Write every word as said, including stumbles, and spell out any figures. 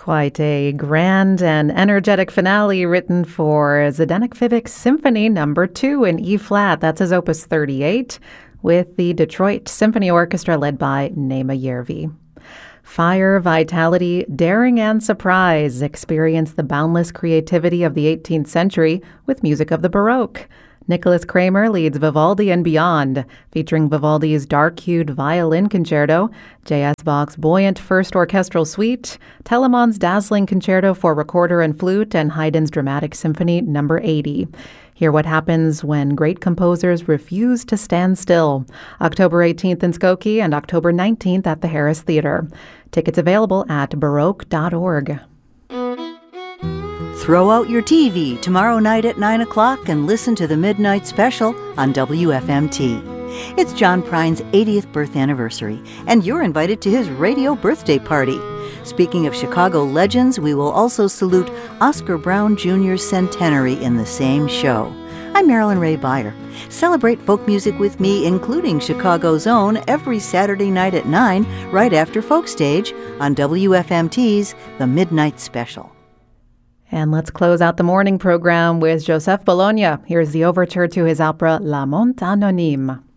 Quite a grand and energetic finale written for Zdenek Fibick's Symphony Number Two in E-flat. That's his Opus thirty-eight, with the Detroit Symphony Orchestra led by Naima Yervi. Fire, vitality, daring, and surprise. Experience the boundless creativity of the eighteenth century with music of the Baroque. Nicholas Kramer leads Vivaldi and Beyond, featuring Vivaldi's dark-hued violin concerto, J S. Bach's buoyant first orchestral suite, Telemann's dazzling concerto for recorder and flute, and Haydn's dramatic symphony number eighty. Hear what happens when great composers refuse to stand still. October eighteenth in Skokie and October nineteenth at the Harris Theater. Tickets available at baroque dot org. Throw out your T V tomorrow night at nine o'clock and listen to the Midnight Special on W F M T. It's John Prine's eightieth birth anniversary, and you're invited to his radio birthday party. Speaking of Chicago legends, we will also salute Oscar Brown Junior's centenary in the same show. I'm Marilyn Ray Beyer. Celebrate folk music with me, including Chicago's own, every Saturday night at nine, right after Folk Stage, on W F M T's The Midnight Special. And let's close out the morning program with Joseph Bologna. Here's the overture to his opera La Monte Anonyme.